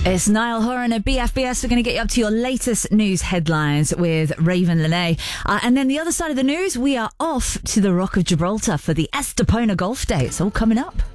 It's Niall Horan at BFBS. We're going to get you up to your latest news headlines with Raven Lene. And then the other side of the news, we are off to the Rock of Gibraltar for the Estepona Golf Day. It's all coming up.